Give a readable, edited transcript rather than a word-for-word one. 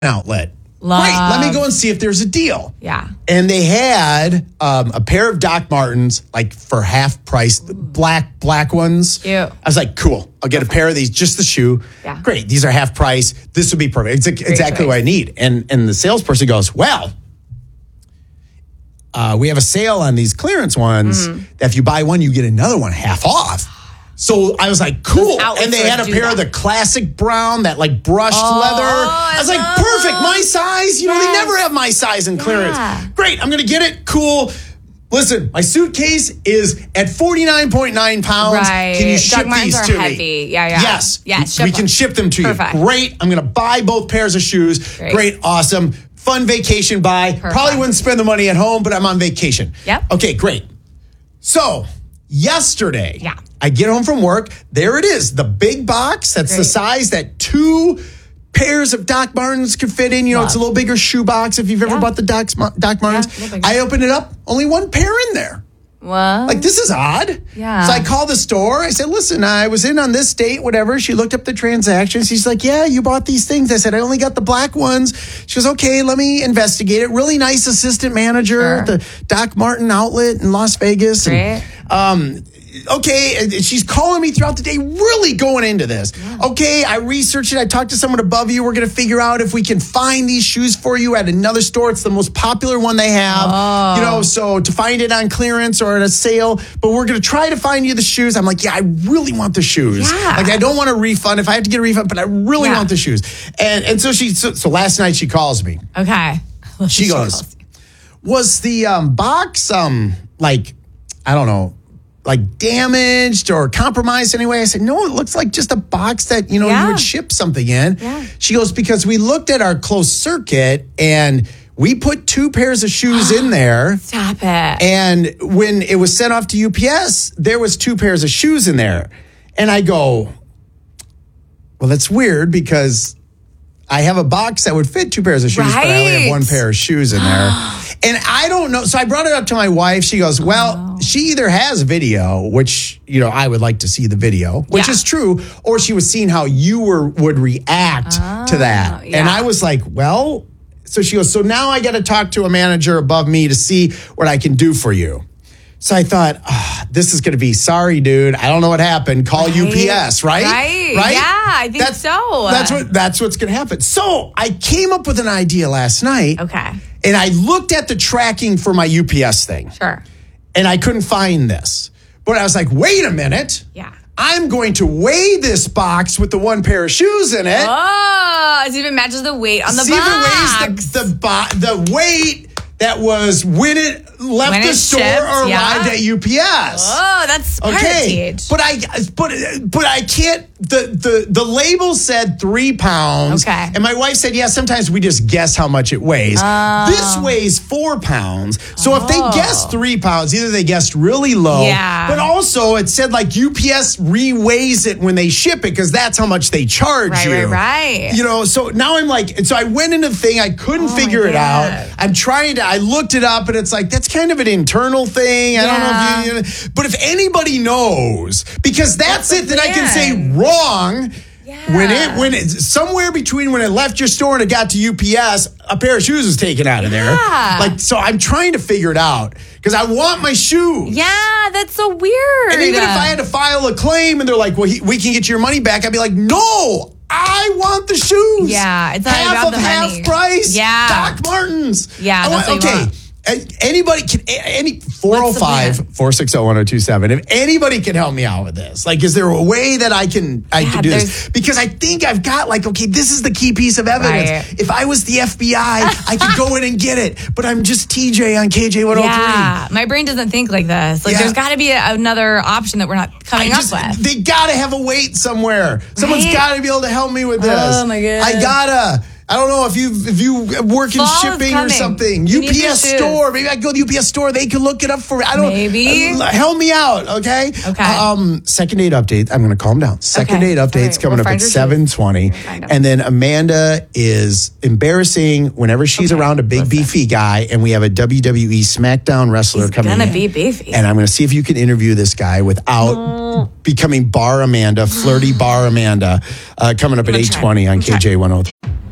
outlet. Love. Great, let me go and see if there's a deal. Yeah. And they had a pair of Doc Martens, like for half price, black ones. Cute. I was like, cool, I'll get a pair of these, just the shoe. Yeah. Great, these are half price. This would be perfect. It's exactly what I need. And the salesperson goes, well, we have a sale on these clearance ones that if you buy one, you get another one half off. So I was like, cool. And they had a pair of the classic brown, that like brushed leather. I was like, perfect, my size. You know, they never have my size in clearance. Great, I'm going to get it. Cool. Listen, my suitcase is at 49.9 pounds. Right. Can you ship these to heavy. me? Yeah. Yes. We can ship them to Perfect. you. Great. I'm going to buy both pairs of shoes. Great. Awesome. Fun vacation buy. Perfect. Probably wouldn't spend the money at home, but I'm on vacation. Yep. Okay, great. So yesterday, Yeah. I get home from work. There it is, the big box. That's the size that 2 pairs of Doc Martens could fit in. You know, it's a little bigger shoe box if you've ever bought the Doc Martens. I opened it up, only 1 pair in there. What? Like, this is odd. Yeah. So I called the store. I said, listen, I was in on this date, whatever. She looked up the transactions. She's like, yeah, you bought these things. I said, I only got the black ones. She goes, okay, let me investigate it. Really nice assistant manager at the Doc Marten outlet in Las Vegas. Great. And, okay, and she's calling me throughout the day, really going into this. Okay, I researched it. I talked to someone above you. We're going to figure out if we can find these shoes for you at another store. It's the most popular one they have. You know, so to find it on clearance or at a sale, but we're going to try to find you the shoes. I'm like, yeah, I really want the shoes. Yeah. Like, I don't want a refund if I have to get a refund, but I really want the shoes. And so so last night she calls me. Okay. She goes, was the box, like, I don't know, like damaged or compromised anyway? I said, no, it looks like just a box that, you know, you would ship something in. Yeah. She goes, because we looked at our closed circuit and we put 2 pairs of shoes in there. Stop it. And when it was sent off to UPS, there was 2 pairs of shoes in there. And I go, well, that's weird because I have a box that would fit 2 pairs of shoes, but I only have 1 pair of shoes in there. And I don't know. So I brought it up to my wife. She goes, well, she either has video, which, you know, I would like to see the video, which is true, or she was seeing how you would react to that. And I was like, well, so she goes, so now I got to talk to a manager above me to see what I can do for you. So I thought, this is going to be, sorry, dude, I don't know what happened. Call UPS, right? Right? Yeah, I think so. That's what's going to happen. So I came up with an idea last night. Okay. And I looked at the tracking for my UPS thing. Sure. And I couldn't find this. But I was like, wait a minute. Yeah. I'm going to weigh this box with the 1 pair of shoes in it. Oh, see if it matches the weight on the See box. if it weighs the weight that was when it left the store shipped, or arrived at UPS. Oh, that's smart, TH. But I can't. The label said 3 pounds. Okay. And my wife said, yeah, sometimes we just guess how much it weighs. This weighs 4 pounds. So if they guessed 3 pounds, either they guessed really low. Yeah. But also it said like UPS re-weighs it when they ship it because that's how much they charge you. Right. You know, so now I'm like, and so I went into the thing. I couldn't figure it out. I'm trying to, I looked it up and it's like, that's kind of an internal thing. I don't know if you, but if anybody knows, because that's it, then I can say wrong. Yeah. When it somewhere between when it left your store and it got to UPS, a pair of shoes was taken out of there. Like, so I'm trying to figure it out because I want my shoes. Yeah, that's so weird. And even if I had to file a claim and they're like, well, we can get your money back, I'd be like, no, I want the shoes. Yeah, it's not half about of the half money. price. Yeah. Doc Martens. Yeah, that's what you want. Anybody can, 405-460-1027. If anybody can help me out with this, like, is there a way that I can do this? Because I think I've got like, okay, this is the key piece of evidence. Right. If I was the FBI, I could go in and get it, but I'm just TJ on KJ103. Yeah, my brain doesn't think like this. Like, there's got to be another option that we're not coming up with. They got to have a weight somewhere. Someone's got to be able to help me with this. Oh my goodness. I don't know if you work in shipping or something. UPS store. Maybe I can go to the UPS store. They can look it up for me. Maybe. Help me out, okay? Okay. Second date update. I'm going to calm down. Second date update's coming up at 7:20. And then Amanda is embarrassing whenever she's around a big beefy guy, and we have a WWE SmackDown wrestler coming in. He's going to be beefy. And I'm going to see if you can interview this guy without becoming Bar Amanda, flirty Bar Amanda, coming up at 8:20 on KJ103.